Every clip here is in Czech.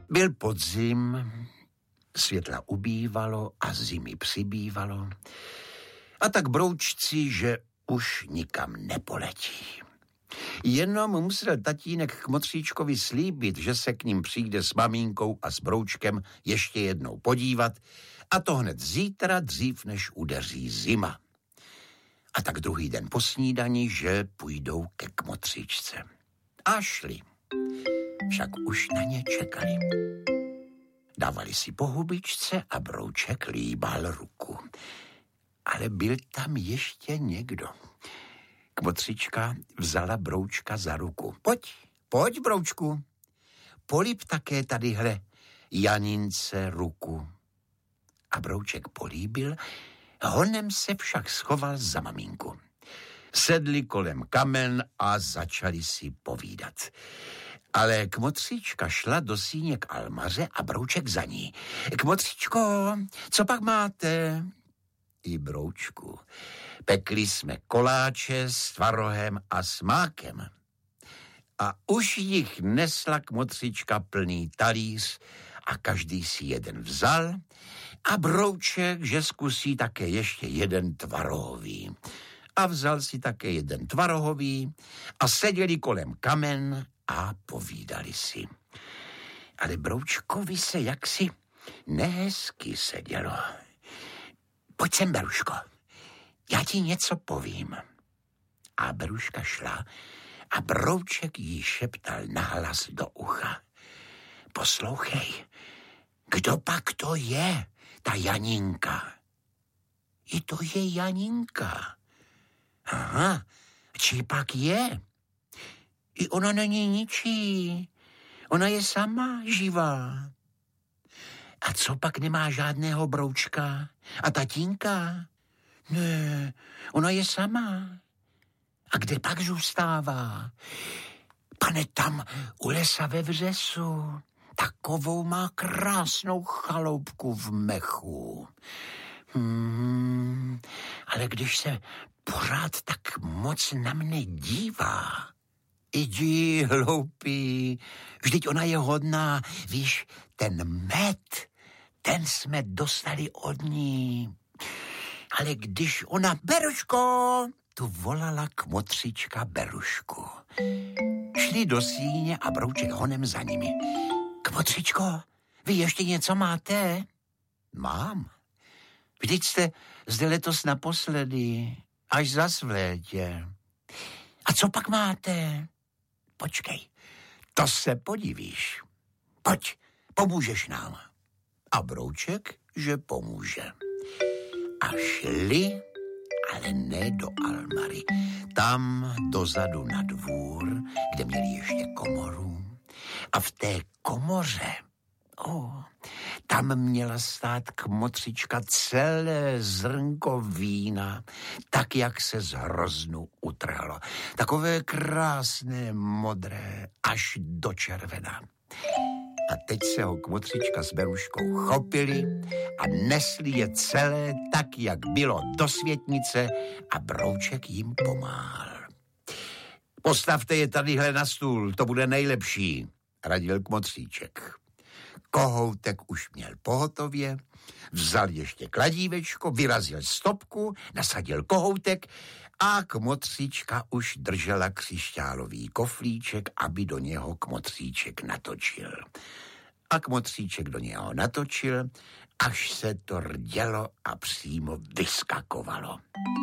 Byl podzim, světla ubývalo a zimy přibývalo. A tak broučci, že už nikam nepoletí. Jenom musel tatínek Kmotříčkovi slíbit, že se k ním přijde s maminkou a s broučkem ještě jednou podívat, a to hned zítra, dřív než udeří zima. A tak druhý den po snídani, že půjdou ke Kmotříčce. A šli. Však už na ně čekali. Dávali si po hubičce a brouček líbal ruku. Ale byl tam ještě někdo. Kmotříčka vzala broučka za ruku. Pojď, broučku. Políb také tadyhle Janince ruku. A brouček políbil, honem se však schoval za maminku. Sedli kolem kamen a začali si povídat. Ale Kmotříčka šla do síně k almaře a brouček za ní. Kmotříčko, co pak máte? I broučku. Pekli jsme koláče s tvarohem a s mákem. A už jich nesla Kmotříčka plný talíř a každý si jeden vzal a brouček, že zkusí také ještě jeden tvarohový. A vzal si také jeden tvarohový a seděli kolem kamen a povídali si. Ale broučkovi se jaksi nehezky sedělo. Pojď sem, Beruško, já ti něco povím. A Beruška šla a brouček jí šeptal nahlas do ucha. Poslouchej, kdo pak to je, ta Janinka? I to je Janinka. Aha, čí pak je? I ona není ničí. Ona je sama živá. A co pak nemá žádného broučka? A tatínka? Ne, ona je sama. A kde pak zůstává? Pane, tam u lesa ve Vřesu. Takovou má krásnou chaloupku v mechu. Ale když se pořád tak moc na mne dívá. Jdi, hloupý, vždyť ona je hodná, víš, ten med, ten jsme dostali od ní. Ale když ona, Beruško, tu volala Kmotříčka Berušku. Šli do síně a brouček honem za nimi. Kmotříčko, vy ještě něco máte? Mám. Vždyť jste zde letos naposledy, až zas v létě. A co pak máte? Počkej, to se podivíš. Pojď, pomůžeš nám. A brouček, že pomůže. A šli, ale ne do almary. Tam dozadu na dvůr, kde měli ještě komoru. A v té komoře, tam měla stát Kmotříčka celé zrnko vína, tak, jak se z hroznu utrhlo. Takové krásné, modré, až do červena. A teď se ho Kmotříčka s Beruškou chopili a nesli je celé tak, jak bylo do světnice a brouček jim pomáhal. Postavte je tadyhle na stůl, to bude nejlepší, radil Kmotříček. Kohoutek už měl pohotově, vzal ještě kladívečko, vyrazil stopku, nasadil kohoutek a Kmotříčka už držela křišťálový koflíček, aby do něho Kmotříček natočil. A Kmotříček do něho natočil, až se to rdělo a přímo vyskakovalo.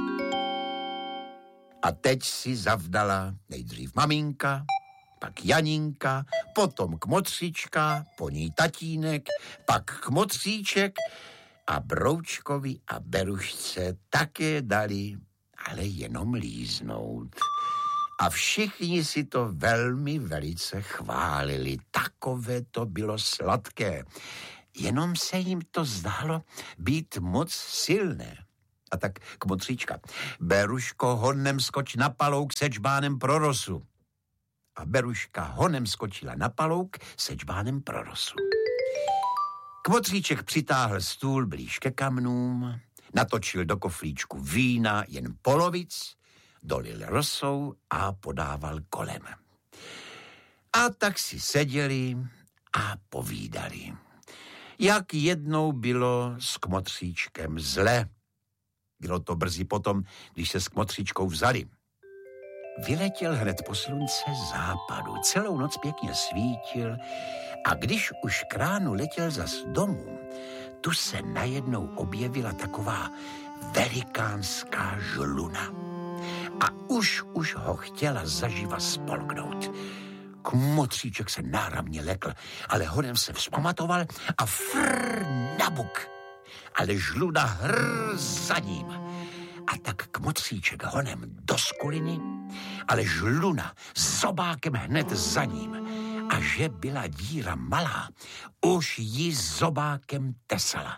A teď si zavdala nejdřív maminka, pak Janinka, potom Kmotříčka, po ní tatínek, pak Kmotříček a broučkovi a Berušce také dali, ale jenom líznout. A všichni si to velmi velice chválili. Takové to bylo sladké. Jenom se jim to zdálo být moc silné. A tak Kmotříčka, Beruško, honem skoč na palouk se čbánem pro rosu. A Beruška honem skočila na palouk se čbánem pro rosu. Kmotříček přitáhl stůl blíž ke kamnům, natočil do koflíčku vína jen polovic, dolil rosou a podával kolem. A tak si seděli a povídali, jak jednou bylo s kmotříčkem zle. Bylo to brzy potom, když se s kmotříčkou vzali. Vyletěl hned po slunce západu, celou noc pěkně svítil a když už k ránu letěl zas domů, tu se najednou objevila taková velikánská žluna. A už ho chtěla zaživa spolknout. Kmotříček se náramně lekl, ale honem se vzpamatoval a frr na buk. Ale žluna hrr za ním. A tak kmotříček honem do skuliny, ale žluna zobákem hned za ním. A že byla díra malá, už ji zobákem tesala.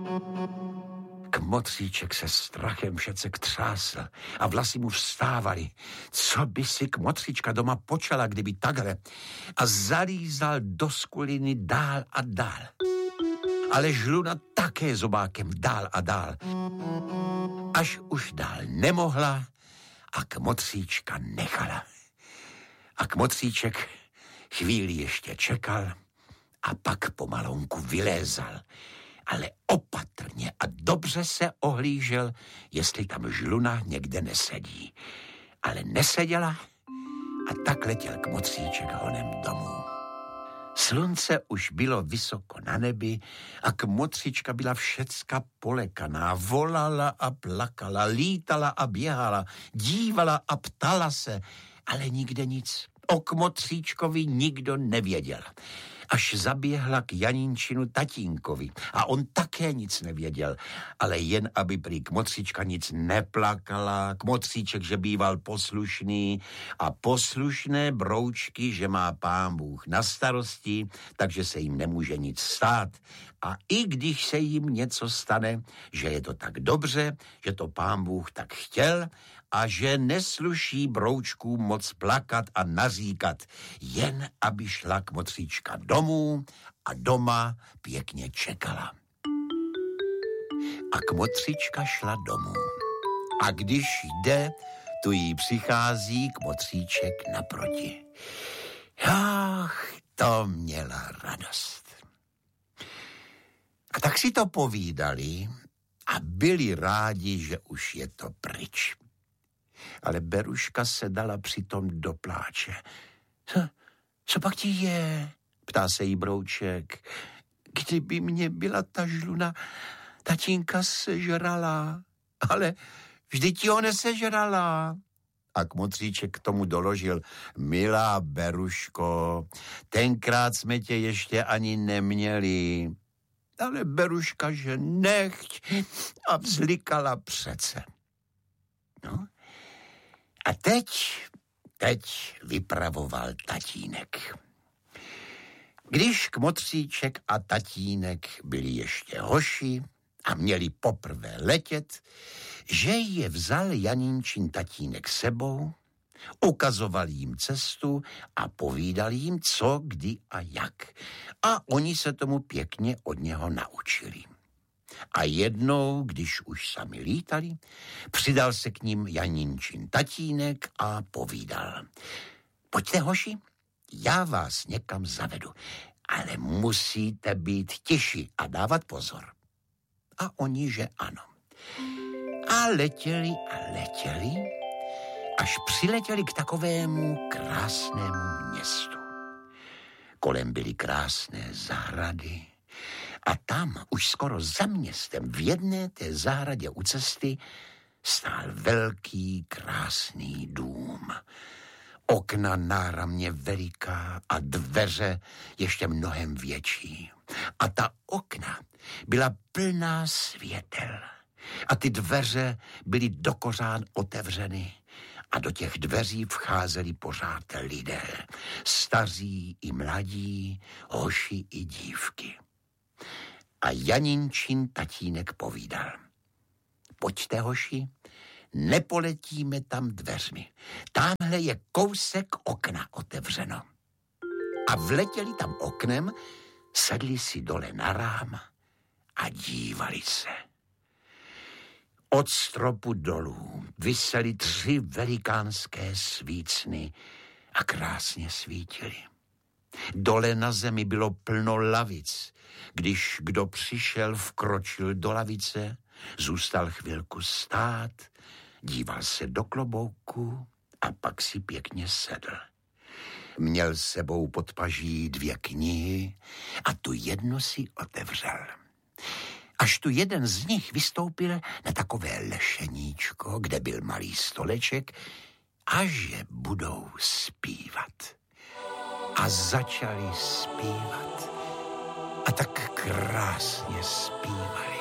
Kmotříček se strachem všecek třásl a vlasy mu vstávaly. Co by si kmotříčka doma počala, kdyby takhle? A zalízal do skuliny dál a dál. Ale žluna také zobákem dál a dál. Až už dál nemohla a kmotříčka nechala. A kmotříček chvíli ještě čekal a pak pomalonku vylézal. Ale opatrně a dobře se ohlížel, jestli tam žluna někde nesedí. Ale neseděla a tak letěl kmotříček honem domů. Slunce už bylo vysoko na nebi a kmotříčka byla všecka polekaná. Volala a plakala, lítala a běhala, dívala a ptala se, ale nikde nic. O kmotříčkovi nikdo nevěděl. Až zaběhla k Janínčinu tatínkovi a on také nic nevěděl, ale jen aby prý kmotříčka nic neplakala, kmotříček, že býval poslušný a poslušné broučky, že má Pán Bůh na starosti, takže se jim nemůže nic stát. A i když se jim něco stane, že je to tak dobře, že to Pán Bůh tak chtěl a že nesluší broučkům moc plakat a naříkat, jen aby šla kmotříčka domů a doma pěkně čekala. A kmotříčka šla domů. A když jde, tu jí přichází kmotříček naproti. Ach, to měla radost. A tak si to povídali a byli rádi, že už je to pryč. Ale Beruška se dala přitom do pláče. Co pak ti je? Ptá se jí brouček. Kdyby mě byla ta žluna, tatínka sežrala. Ale vždyť ho nesežrala. A kmotříček k tomu doložil. Milá Beruško, tenkrát jsme tě ještě ani neměli. Ale Beruška, že nechť a vzlikala přece. No. A teď vypravoval tatínek. Když kmotříček a tatínek byli ještě hoši a měli poprvé letět, že je vzal Janínčin tatínek sebou, ukazoval jim cestu a povídal jim, co, kdy a jak. A oni se tomu pěkně od něho naučili. A jednou, když už sami lítali, přidal se k ním Janínčin tatínek a povídal. Pojďte, hoši, já vás někam zavedu, ale musíte být tiši a dávat pozor. A oni, že ano. A letěli, až přiletěli k takovému krásnému městu. Kolem byly krásné zahrady a tam už skoro za městem v jedné té zahradě u cesty stál velký krásný dům. Okna náramně veliká a dveře ještě mnohem větší. A ta okna byla plná světel. A ty dveře byly dokořán otevřeny a do těch dveří vcházeli pořád lidé. Staří i mladí, hoši i dívky. A Janínčin tatínek povídal. Pojďte, hoši, nepoletíme tam dveřmi. Támhle je kousek okna otevřeno. A vletěli tam oknem, sedli si dole na rám a dívali se. Od stropu dolů visely 3 velikánské svícny a krásně svítily. Dole na zemi bylo plno lavic. Když kdo přišel, vkročil do lavice, zůstal chvilku stát, díval se do klobouku a pak si pěkně sedl. Měl s sebou pod paží 2 knihy a tu jednu si otevřel. Až tu jeden z nich vystoupil na takové lešeníčko, kde byl malý stoleček, a že budou zpívat. A začali zpívat. A tak krásně zpívali.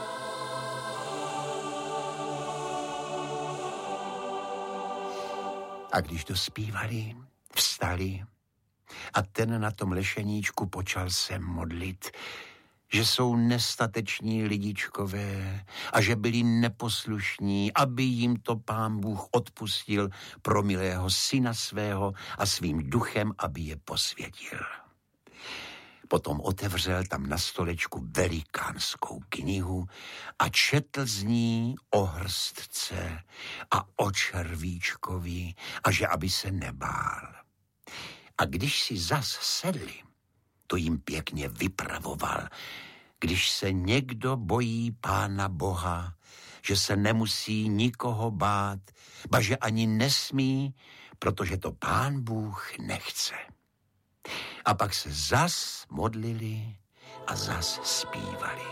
A když dospívali, vstali a ten na tom lešeníčku počal se modlit, že jsou nestateční lidičkové a že byli neposlušní, aby jim to Pán Bůh odpustil pro milého syna svého a svým duchem, aby je posvětil. Potom otevřel tam na stolečku velikánskou knihu a četl z ní o hrstce a o červíčkovi a že aby se nebál. A když si zas sedli, to jim pěkně vypravoval. Když se někdo bojí Pána Boha, že se nemusí nikoho bát, ba že ani nesmí, protože to Pán Bůh nechce. A pak se zas modlili a zas zpívali.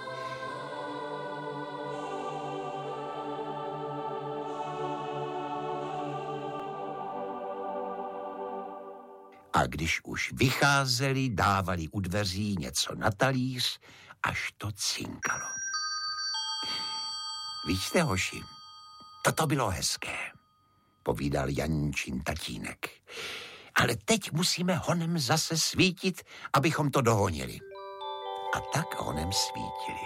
A když už vycházeli, dávali u dveří něco na talíř, až to cinkalo. Víte, hoši, toto bylo hezké, povídal Janinčin tatínek. Ale teď musíme honem zase svítit, abychom to dohonili. A tak honem svítili.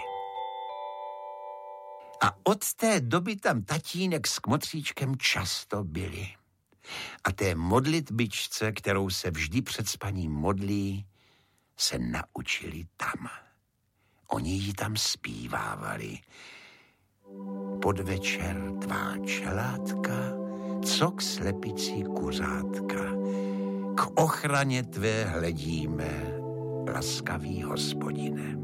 A od té doby tam tatínek s Kmotříčkem často byli. A té modlitbičce, kterou se vždy před spaním modlí, se naučili tam. Oni ji tam zpívávali. Podvečer tvá čelátka, co k slepici kuřátka. K ochraně tvé hledíme, laskavý Hospodine.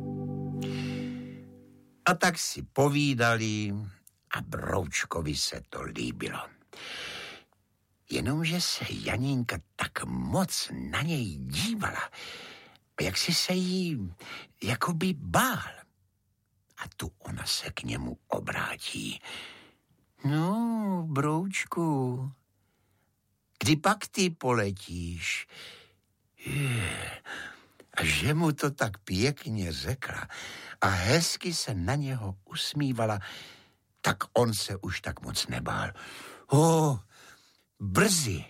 A tak si povídali a Broučkovi se to líbilo. Jenomže se Janinka tak moc na něj dívala, jak si se jí jakoby bál. A tu ona se k němu obrátí. No, Broučku, kdy pak ty poletíš? A že mu to tak pěkně řekla a hezky se na něho usmívala, tak on se už tak moc nebál. Brzy.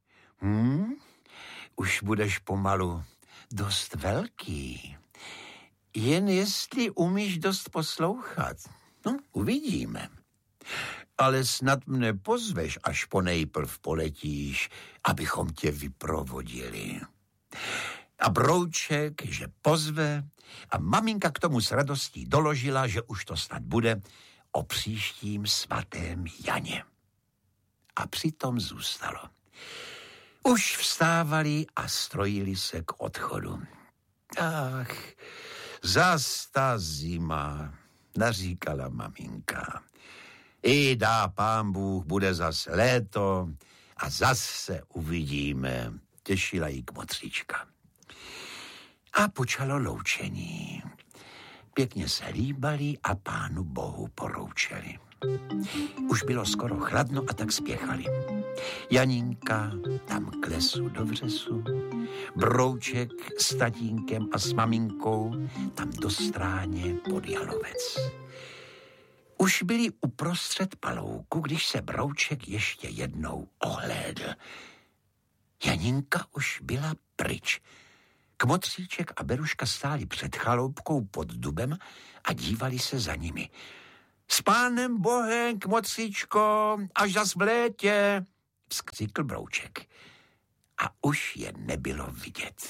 Už budeš pomalu dost velký. Jen jestli umíš dost poslouchat. No, uvidíme. Ale snad mne pozveš, až ponejprv poletíš, abychom tě vyprovodili. A Brouček, že pozve, a maminka k tomu s radostí doložila, že už to snad bude o příštím svatém Janě. A přitom zůstalo. Už vstávali a strojili se k odchodu. Ach, zas ta zima, naříkala maminka. I dá Pán Bůh, bude zas léto a zas se uvidíme, těšila jí Kmotříčka. A počalo loučení. Pěkně se líbali a Pánu Bohu poroučeli. Už bylo skoro chladno a tak spěchali. Janinka tam k lesu do vřesu, Brouček s tatínkem a s maminkou tam do stráně pod jalovec. Už byli uprostřed palouku, když se Brouček ještě jednou ohlédl. Janinka už byla pryč. Kmotříček a Beruška stáli před chaloupkou pod dubem a dívali se za nimi. S Pánem Bohem, Kmotříčko, až zas v létě, vzkřikl Brouček. A už je nebylo vidět.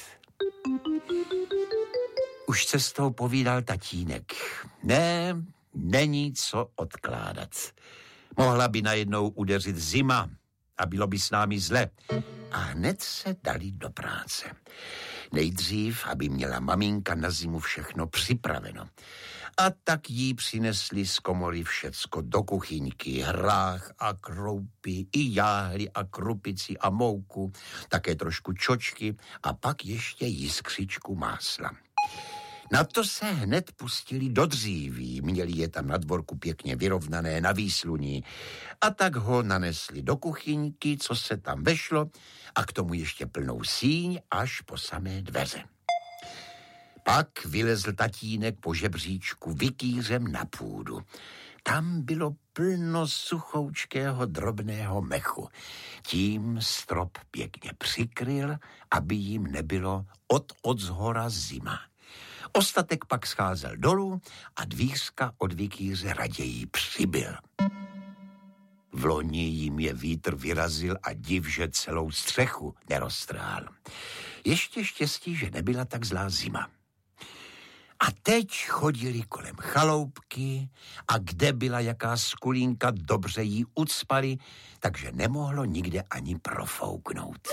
Už cestou povídal tatínek. Ne, není co odkládat. Mohla by najednou udeřit zima a bylo by s námi zle. A hned se dali do práce. Nejdřív, aby měla maminka na zimu všechno připraveno. A tak jí přinesli z komory všecko do kuchyňky, hrách a kroupy, i jáhly a krupici a mouku, také trošku čočky a pak ještě jiskřičku másla. Na to se hned pustili do dříví, měli je tam na dvorku pěkně vyrovnané na výsluní a tak ho nanesli do kuchyňky, co se tam vešlo a k tomu ještě plnou síň až po samé dveře. Pak vylezl tatínek po žebříčku vykýřem na půdu. Tam bylo plno suchoučkého drobného mechu. Tím strop pěkně přikryl, aby jim nebylo odzhora zima. Ostatek pak scházel dolů a dvířka od vykýře raději přibyl. V loni jim je vítr vyrazil a div, že celou střechu neroztrhal. Ještě štěstí, že nebyla tak zlá zima. A teď chodili kolem chaloupky a kde byla jaká skulínka, dobře jí ucpali, takže nemohlo nikde ani profouknout.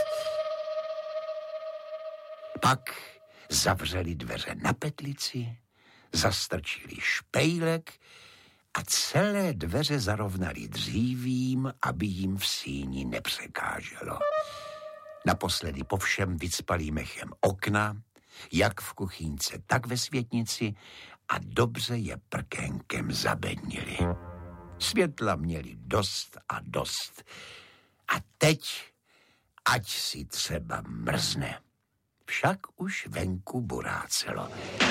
Pak zavřeli dveře na petlici, zastrčili špejlek a celé dveře zarovnali dřívím, aby jim v síni nepřekáželo. Naposledy po všem vycpali mechem okna, jak v kuchynce, tak ve světnici a dobře je prkénkem zabednili. Světla měli dost a dost. A teď, ať si třeba mrzne. Však už venku burácelo.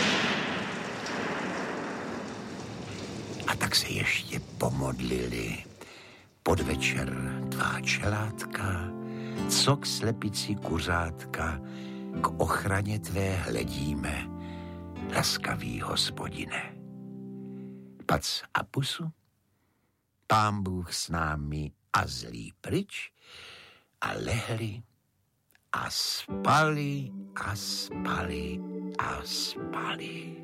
A tak se ještě pomodlili. Podvečer tvá čelátka, co k slepici kuřátka, k ochraně tvé hledíme, laskavý Hospodine. Pac a pusu, Pán Bůh s námi a zlý pryč, a lehli a spali a spali a spali.